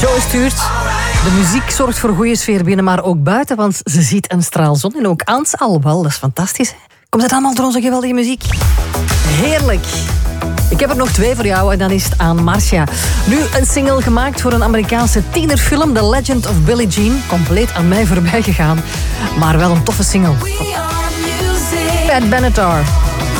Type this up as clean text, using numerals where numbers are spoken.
Joe stuurt. De muziek zorgt voor goede sfeer binnen, maar ook buiten, want ze ziet een straal zon. En ook Ans al wel, dat is fantastisch. Hè? Komt het allemaal door onze geweldige muziek? Heerlijk. Ik heb er nog 2 voor jou en dan is het aan Marcia. Nu een single gemaakt voor een Amerikaanse tienerfilm, The Legend of Billie Jean. Compleet aan mij voorbij gegaan, maar wel een toffe single. Pat Benatar.